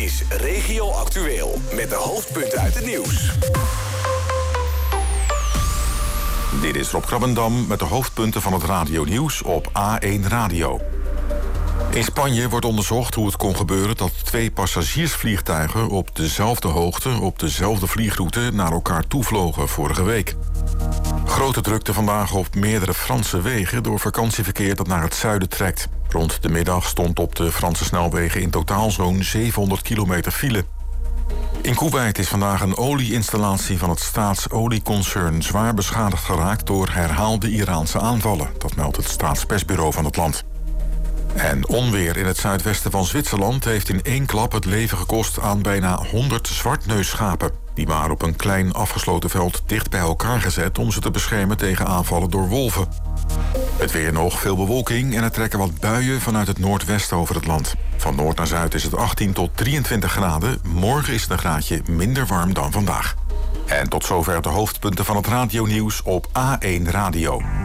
is Regio Actueel met de hoofdpunten uit het nieuws. Dit is Rob Krabbendam met de hoofdpunten van het radionieuws op A1 Radio. In Spanje wordt onderzocht hoe het kon gebeuren dat 2 passagiersvliegtuigen op dezelfde hoogte, op dezelfde vliegroute naar elkaar toevlogen vorige week. Grote drukte vandaag op meerdere Franse wegen door vakantieverkeer dat naar het zuiden trekt. Rond de middag stond op de Franse snelwegen in totaal zo'n 700 kilometer file. In Koeweit is vandaag een olieinstallatie van het staatsolieconcern zwaar beschadigd geraakt door herhaalde Iraanse aanvallen. Dat meldt het staatspersbureau van het land. En onweer in het zuidwesten van Zwitserland heeft in 1 klap het leven gekost aan bijna 100 zwartneusschapen. Die waren op een klein afgesloten veld dicht bij elkaar gezet om ze te beschermen tegen aanvallen door wolven. Het weer nog, veel bewolking en er trekken wat buien vanuit het noordwesten over het land. Van noord naar zuid is het 18 tot 23 graden. Morgen is het een graadje minder warm dan vandaag. En tot zover de hoofdpunten van het radionieuws op A1 Radio.